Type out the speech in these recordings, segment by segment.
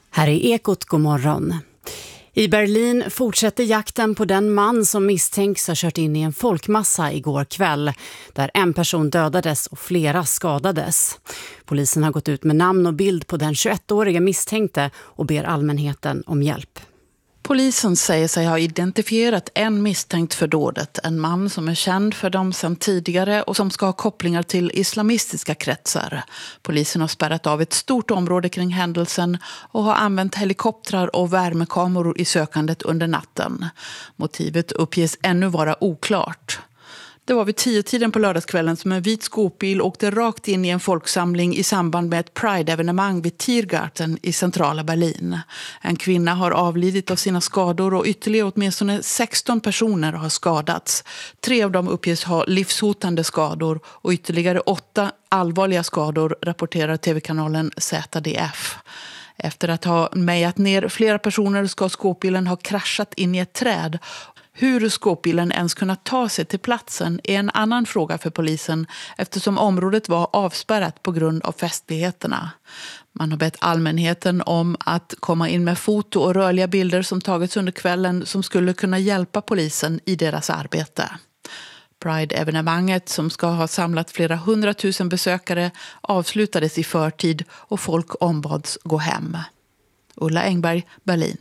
Här är Ekot, god morgon. I Berlin fortsätter jakten på den man som misstänks ha kört in i en folkmassa igår kväll, där en person dödades och flera skadades. Polisen har gått ut med namn och bild på den 21-åriga misstänkte och ber allmänheten om hjälp. Polisen säger sig ha identifierat en misstänkt för dådet, en man som är känd för dem sedan tidigare och som ska ha kopplingar till islamistiska kretsar. Polisen har spärrat av ett stort område kring händelsen och har använt helikoptrar och värmekameror i sökandet under natten. Motivet uppges ännu vara oklart. Det var vid 10-tiden på lördagskvällen som en vit skåpbil åkte rakt in i en folksamling i samband med ett Pride-evenemang vid Tiergarten i centrala Berlin. En kvinna har avlidit av sina skador och ytterligare åtminstone 16 personer har skadats. 3 av dem uppges ha livshotande skador och ytterligare 8 allvarliga skador, rapporterar tv-kanalen ZDF. Efter att ha mejat ner flera personer ska skåpbilen ha kraschat in i ett träd. Hur skåpbilen ens kunnat ta sig till platsen är en annan fråga för polisen eftersom området var avspärrat på grund av festligheterna. Man har bett allmänheten om att komma in med foto och rörliga bilder som tagits under kvällen som skulle kunna hjälpa polisen i deras arbete. Pride-evenemanget som ska ha samlat flera 100 000 besökare avslutades i förtid och folk ombads gå hem. Ulla Engberg, Berlin.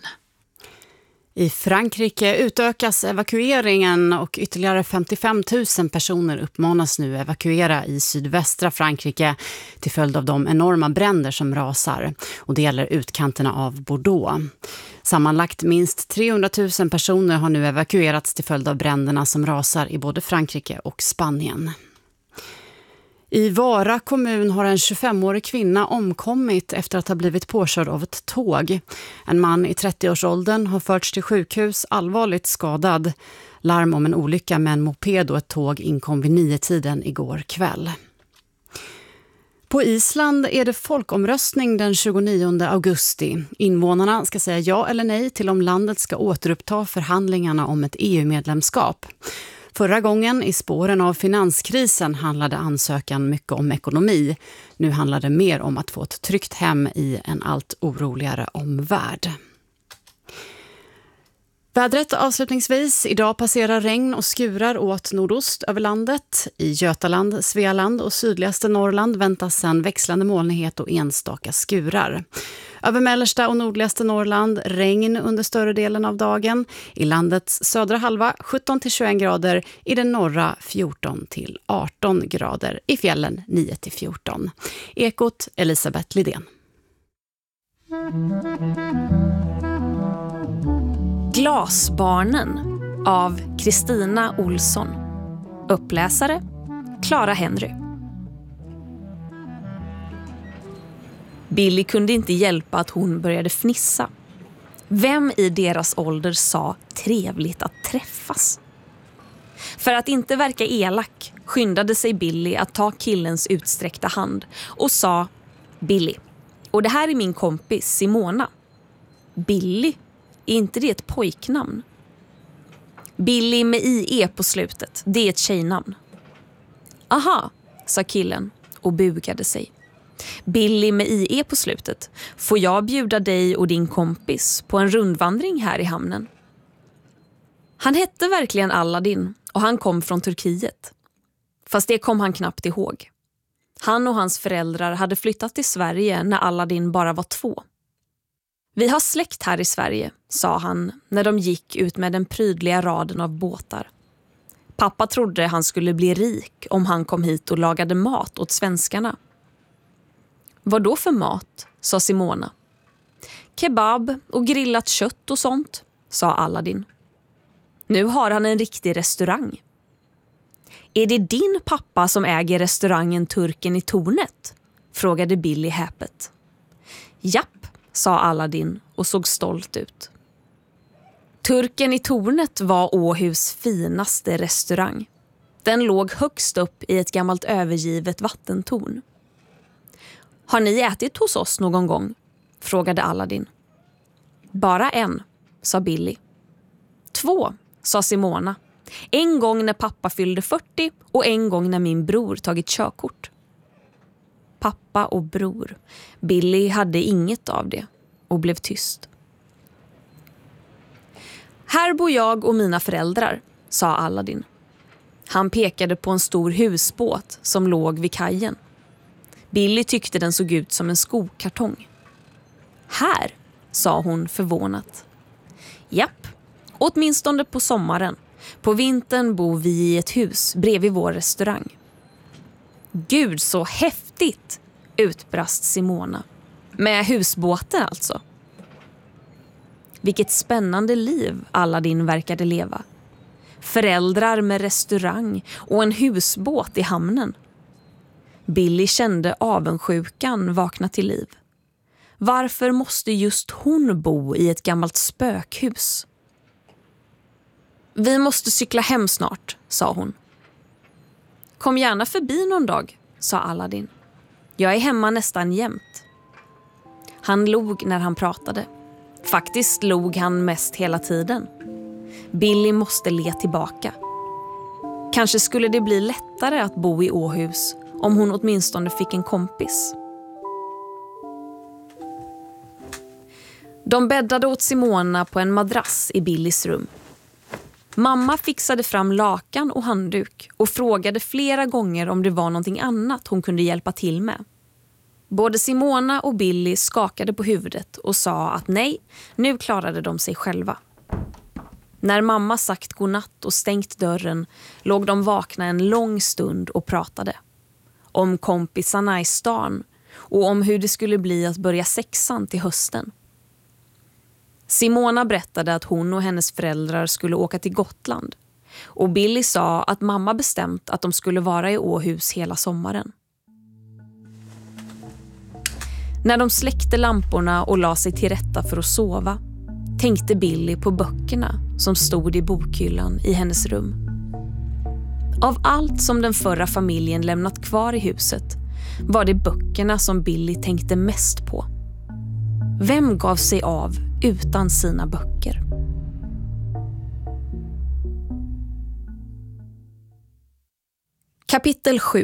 I Frankrike utökas evakueringen och ytterligare 55 000 personer uppmanas nu evakuera i sydvästra Frankrike till följd av de enorma bränder som rasar. Och det gäller utkanterna av Bordeaux. Sammanlagt minst 300 000 personer har nu evakuerats till följd av bränderna som rasar i både Frankrike och Spanien. I Vara kommun har en 25-årig kvinna omkommit efter att ha blivit påkörd av ett tåg. En man i 30-årsåldern har förts till sjukhus allvarligt skadad. Larm om en olycka med en moped och ett tåg inkom vid 9-tiden igår kväll. På Island är det folkomröstning den 29 augusti. Invånarna ska säga ja eller nej till om landet ska återuppta förhandlingarna om ett EU-medlemskap. Förra gången i spåren av finanskrisen handlade ansökan mycket om ekonomi. Nu handlar det mer om att få ett tryggt hem i en allt oroligare omvärld. Vädret avslutningsvis. Idag passerar regn och skurar åt nordost över landet. I Götaland, Svealand och sydligaste Norrland väntas en växlande molnighet och enstaka skurar. Över mellersta och nordligaste Norrland regn under större delen av dagen. I landets södra halva 17-21 grader. I den norra 14-18 grader. I fjällen 9-14. Ekot, Elisabeth Lidén. Glasbarnen av Kristina Olsson. Uppläsare Clara Henry. Billy kunde inte hjälpa att hon började fnissa. Vem i deras ålder sa trevligt att träffas? För att inte verka elak skyndade sig Billy att ta killens utsträckta hand och sa: Billy, och det här är min kompis Simona. Billy? Är inte det ett pojknamn? Billy med IE på slutet, det är ett tjejnamn. Aha, sa killen och bugade sig. Billy med IE på slutet, får jag bjuda dig och din kompis på en rundvandring här i hamnen? Han hette verkligen Aladdin och han kom från Turkiet. Fast det kom han knappt ihåg. Han och hans föräldrar hade flyttat till Sverige när Aladdin bara var 2. Vi har släkt här i Sverige, sa han när de gick ut med den prydliga raden av båtar. Pappa trodde han skulle bli rik om han kom hit och lagade mat åt svenskarna. Vad då för mat, sa Simona. Kebab och grillat kött och sånt, sa Aladdin. Nu har han en riktig restaurang. Är det din pappa som äger restaurangen Turken i tornet? Frågade Billy häpet. Japp, sa Aladdin och såg stolt ut. Turken i tornet var Åhus finaste restaurang. Den låg högst upp i ett gammalt övergivet vattentorn. Har ni ätit hos oss någon gång? Frågade Aladdin. Bara en, sa Billy. 2, sa Simona. En gång när pappa fyllde 40 och en gång när min bror tagit körkort. Pappa och bror. Billy hade inget av det. och blev tyst. Här bor jag och mina föräldrar, sa Aladdin. Han pekade på en stor husbåt som låg vid kajen. Billy tyckte den såg ut som en skokartong. Här, sa hon förvånat. Japp, åtminstone på sommaren. På vintern bor vi i ett hus bredvid vår restaurang. Gud, så häftigt, utbrast Simona. Med husbåten alltså. Vilket spännande liv Aladdin verkade leva. Föräldrar med restaurang och en husbåt i hamnen. Billy kände avundsjukan vakna till liv. Varför måste just hon bo i ett gammalt spökhus? Vi måste cykla hem snart, sa hon. Kom gärna förbi någon dag, sa Aladdin. Jag är hemma nästan jämt. Han log när han pratade. Faktiskt log han mest hela tiden. Billy måste le tillbaka. Kanske skulle det bli lättare att bo i Åhus om hon åtminstone fick en kompis. De bäddade åt Simona på en madrass i Billys rum. Mamma fixade fram lakan och handduk och frågade flera gånger om det var någonting annat hon kunde hjälpa till med. Både Simona och Billy skakade på huvudet och sa att nej, nu klarade de sig själva. När mamma sagt godnatt och stängt dörren låg de vakna en lång stund och pratade. Om kompisarna i stan och om hur det skulle bli att börja sexan till hösten. Simona berättade att hon och hennes föräldrar skulle åka till Gotland. Och Billy sa att mamma bestämt att de skulle vara i Åhus hela sommaren. När de släckte lamporna och la sig till rätta för att sova tänkte Billy på böckerna som stod i bokhyllan i hennes rum. Av allt som den förra familjen lämnat kvar i huset var det böckerna som Billy tänkte mest på. Vem gav sig av utan sina böcker? Kapitel 7.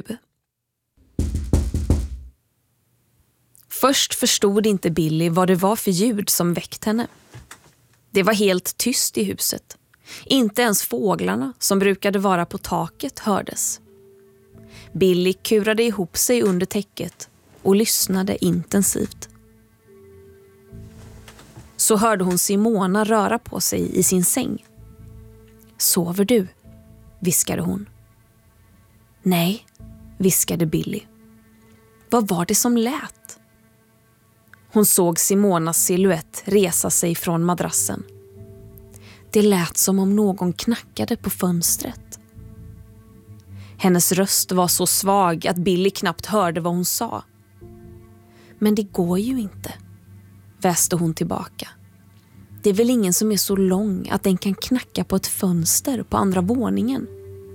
Först förstod inte Billy vad det var för ljud som väckt henne. Det var helt tyst i huset. Inte ens fåglarna som brukade vara på taket hördes. Billy kurade ihop sig under täcket och lyssnade intensivt. Så hörde hon Simona röra på sig i sin säng. Sover du? Viskade hon. Nej, viskade Billy. Vad var det som lät? Hon såg Simonas silhuett resa sig från madrassen. Det lät som om någon knackade på fönstret. Hennes röst var så svag att Billy knappt hörde vad hon sa. Men det går ju inte, väste hon tillbaka. Det är väl ingen som är så lång att den kan knacka på ett fönster på andra våningen.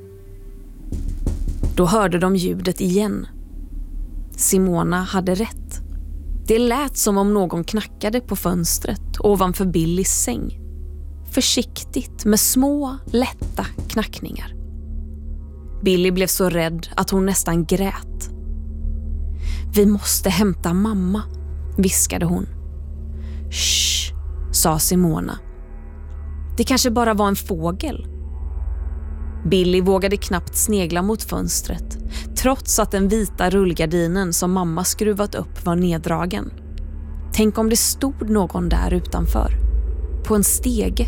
Då hörde de ljudet igen. Simona hade rätt. Det lät som om någon knackade på fönstret ovanför Billys säng. Försiktigt med små, lätta knackningar. Billy blev så rädd att hon nästan grät. Vi måste hämta mamma, viskade hon. Shh, sa Simona. Det kanske bara var en fågel. Billy vågade knappt snegla mot fönstret, trots att den vita rullgardinen som mamma skruvat upp var neddragen. Tänk om det stod någon där utanför, på en stege.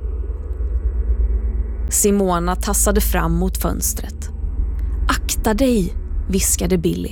Simona tassade fram mot fönstret. Akta dig, viskade Billy.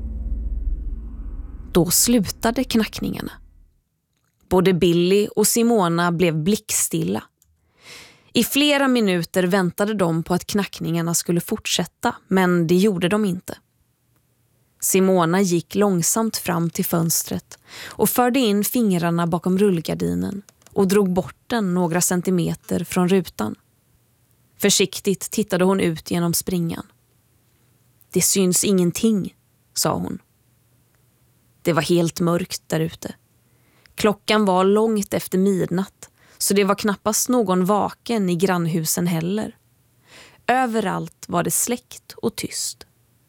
Då slutade knackningarna. Både Billy och Simona blev blickstilla. I flera minuter väntade de på att knackningarna skulle fortsätta, men det gjorde de inte. Simona gick långsamt fram till fönstret och förde in fingrarna bakom rullgardinen och drog bort den några centimeter från rutan. Försiktigt tittade hon ut genom springan. Det syns ingenting, sa hon. Det var helt mörkt där ute. Klockan var långt efter midnatt, så det var knappast någon vaken i grannhusen heller. Överallt var det släckt och tyst.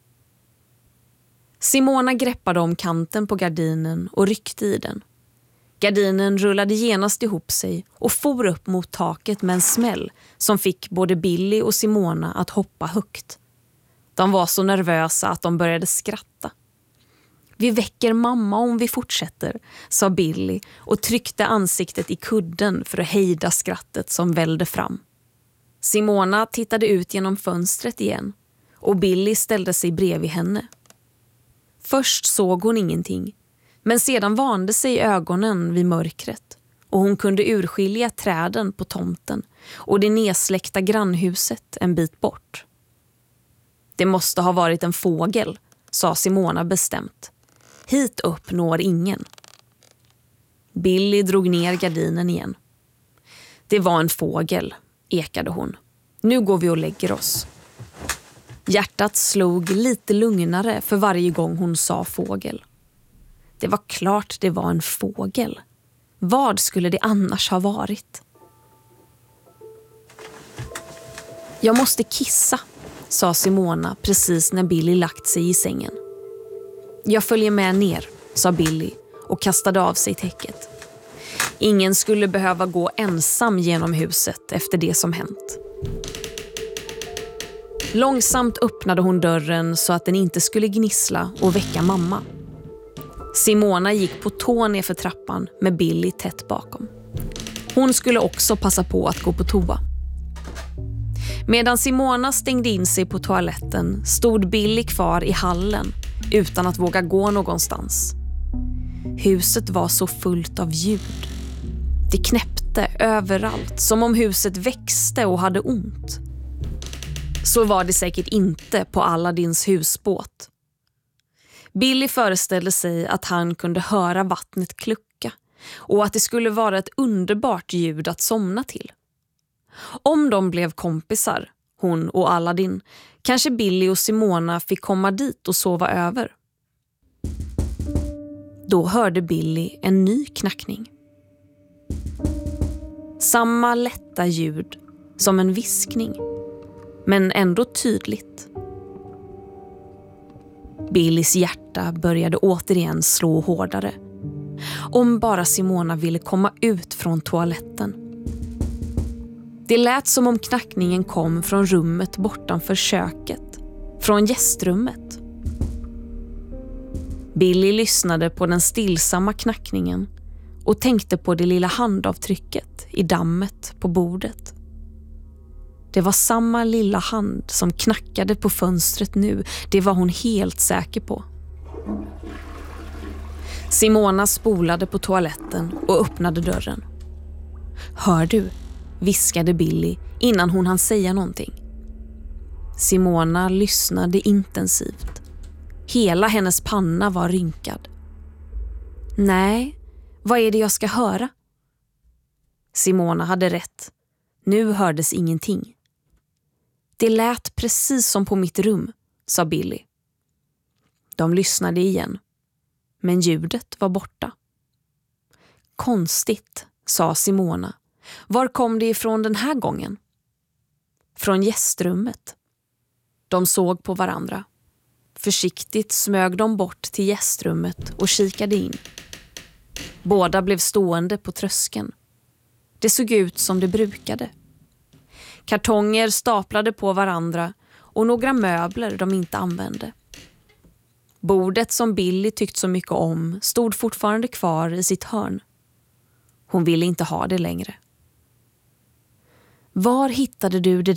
Simona greppade om kanten på gardinen och ryckte i den. Gardinen rullade genast ihop sig och for upp mot taket med en smäll som fick både Billy och Simona att hoppa högt. De var så nervösa att de började skratta. Vi väcker mamma om vi fortsätter, sa Billy och tryckte ansiktet i kudden för att hejda skrattet som vällde fram. Simona tittade ut genom fönstret igen och Billy ställde sig bredvid henne. Först såg hon ingenting, men sedan vande sig ögonen vid mörkret och hon kunde urskilja träden på tomten och det nedsläckta grannhuset en bit bort. Det måste ha varit en fågel, sa Simona bestämt. Hit upp når ingen. Billy drog ner gardinen igen. Det var en fågel, ekade hon. Nu går vi och lägger oss. Hjärtat slog lite lugnare för varje gång hon sa fågel. Det var klart det var en fågel. Vad skulle det annars ha varit? Jag måste kissa, sa Simona precis när Billy lagt sig i sängen. Jag följer med ner, sa Billy och kastade av sig täcket. Ingen skulle behöva gå ensam genom huset efter det som hänt. Långsamt öppnade hon dörren så att den inte skulle gnissla och väcka mamma. Simona gick på tå ner för trappan med Billy tätt bakom. Hon skulle också passa på att gå på toa. Medan Simona stängde in sig på toaletten stod Billy kvar i hallen utan att våga gå någonstans. Huset var så fullt av ljud. Det knäppte överallt som om huset växte och hade ont. Så var det säkert inte på Aladdins husbåt. Billy föreställde sig att han kunde höra vattnet klucka och att det skulle vara ett underbart ljud att somna till. Om de blev kompisar, hon och Aladdin, kanske Billy och Simona fick komma dit och sova över. Då hörde Billy en ny knackning. Samma lätta ljud som en viskning, men ändå tydligt. Billys hjärta började återigen slå hårdare. Om bara Simona ville komma ut från toaletten. Det lät som om knackningen kom från rummet bortanför köket, från gästrummet. Billy lyssnade på den stillsamma knackningen och tänkte på det lilla handavtrycket i dammet på bordet. Det var samma lilla hand som knackade på fönstret nu, det var hon helt säker på. Simona spolade på toaletten och öppnade dörren. Hör du? Viskade Billy innan hon hann säga någonting. Simona lyssnade intensivt. Hela hennes panna var rynkad. Nej, vad är det jag ska höra? Simona hade rätt. Nu hördes ingenting. Det lät precis som på mitt rum, sa Billy. De lyssnade igen. Men ljudet var borta. Konstigt, sa Simona. Var kom det ifrån den här gången? Från gästrummet. De såg på varandra. Försiktigt smög de bort till gästrummet och kikade in. Båda blev stående på tröskeln. Det såg ut som det brukade. Kartonger staplade på varandra och några möbler de inte använde. Bordet som Billy tyckt så mycket om stod fortfarande kvar i sitt hörn. Hon ville inte ha det längre. Var hittade du det